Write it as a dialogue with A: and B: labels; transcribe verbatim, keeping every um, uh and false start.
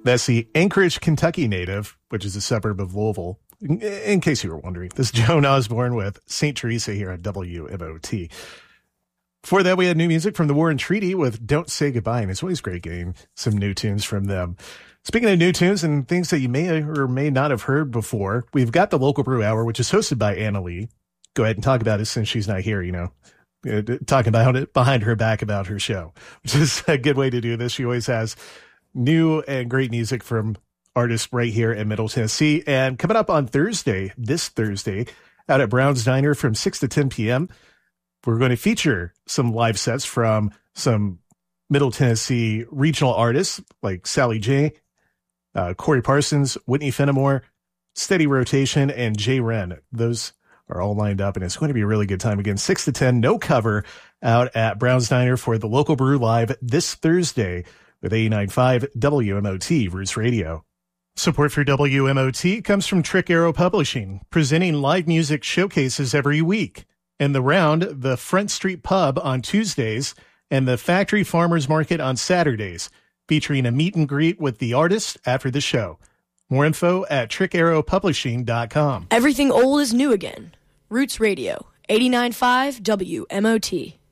A: That's the Anchorage, Kentucky native, which is a suburb of Louisville. In, in case you were wondering, this is Joan Osborne with Saint Teresa here on W M O T. Before that, we had new music from the War and Treaty with Don't Say Goodbye, and it's always great getting some new tunes from them. Speaking of new tunes and things that you may or may not have heard before, we've got the Local Brew Hour, which is hosted by Anna Lee. Go ahead and talk about it since she's not here, you know, uh, talking about it behind her back about her show, which is a good way to do this. She always has new and great music from artists right here in Middle Tennessee. And coming up on Thursday, this Thursday, out at Brown's Diner from six to ten p.m., we're going to feature some live sets from some Middle Tennessee regional artists like Sally J, uh, Corey Parsons, Whitney Fenimore, Steady Rotation, and Jay Wren. Those are all lined up, and it's going to be a really good time. Again, six to ten, no cover, out at Brown's Diner for the Local Brew Live this Thursday with eighty-nine point five W M O T Roots Radio. Support for W M O T comes from Trick Arrow Publishing, presenting live music showcases every week. And the Round, the Front Street Pub on Tuesdays, and the Factory Farmers Market on Saturdays, featuring a meet and greet with the artist after the show. More info at trick arrow publishing dot com.
B: Everything old is new again. Roots Radio, eighty-nine point five W M O T.